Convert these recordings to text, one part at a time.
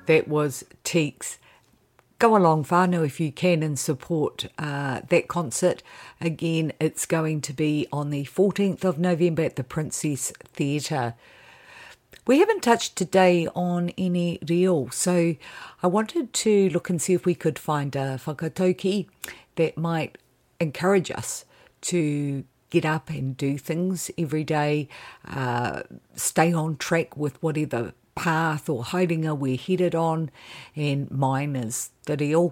That was Teeks. Go along whānau if you can and support that concert. Again, it's going to be on the 14th of November at the Princess Theatre. We haven't touched today on any reo, so I wanted to look and see if we could find a whakatauki that might encourage us to get up and do things every day, stay on track with whatever path or haringa we're headed on, and mine is the reo.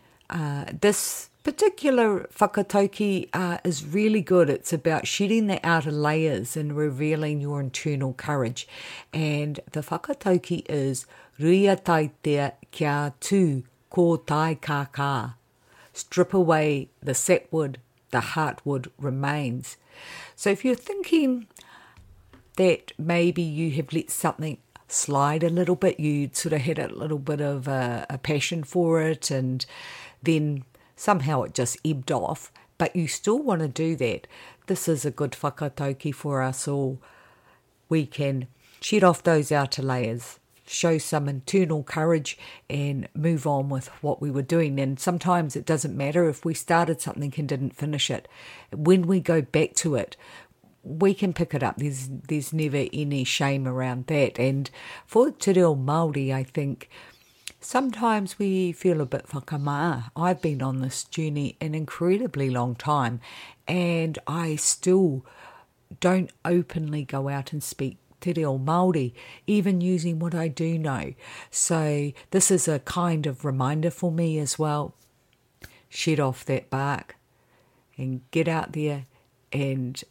This particular whakatauki is really good. It's about shedding the outer layers and revealing your internal courage. And the whakatauki is Ria taitea kia tū ko tai kākā. Strip away the sapwood, the heartwood remains. So if you're thinking that maybe you have let something slide a little bit, you sort of had a little bit of a passion for it and then somehow it just ebbed off, but you still want to do that, this is a good whakatauki for us all. We can shed off those outer layers, show some internal courage and move on with what we were doing. And sometimes it doesn't matter if we started something and didn't finish it. When we go back to it, we can pick it up. There's never any shame around that. And for Te Reo Māori, I think sometimes we feel a bit whakamaa. I've been on this journey an incredibly long time and I still don't openly go out and speak Te Reo Māori, even using what I do know. So this is a kind of reminder for me as well. Shed off that bark and get out there, and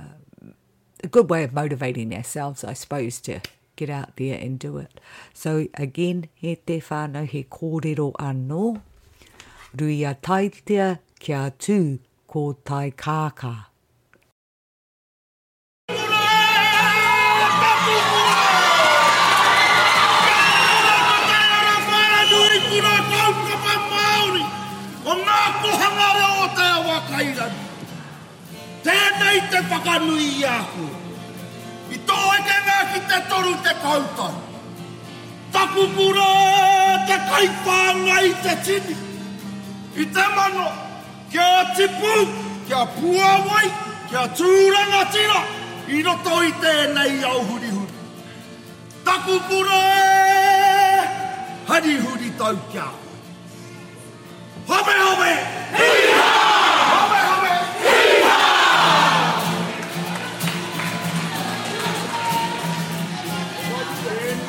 a good way of motivating ourselves, I suppose, to get out there and do it. So again, he te whānau he kōrero anō, Ruia taitea kia tū ko tai kākā. Tēnei te whakanui aku. I tō eke ngā ki te toru te kautai. Taku pura te kaipāngai te tini. I te mano, kia tipu, kia puawai, kia tūranga tira, I roto I tēnei au hurihuri. Taku pura, hari huri tau kia.